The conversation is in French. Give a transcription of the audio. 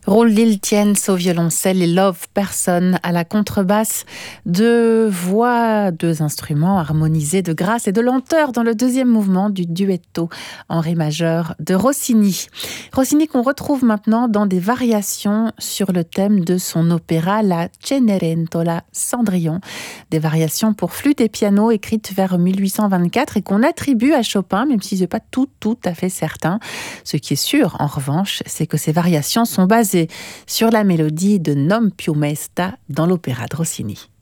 Roel Liltiens au violoncelle et Love Person à la contrebasse. Deux voix, deux instruments harmonisés de grâce et de lenteur dans le deuxième mouvement du duetto en ré majeur de Rossini. Rossini qu'on retrouve maintenant dans des variations sur le thème de son opéra La Cenerentola Cendrillon. Des variations pour flûte et piano écrites vers 1824 et qu'on attribue à Chopin, même si c'est pas tout à fait certain. Ce qui est sûr, en revanche, c'est que ces variations sont basées sur la mélodie de Non più mesta dans l'opéra de Rossini.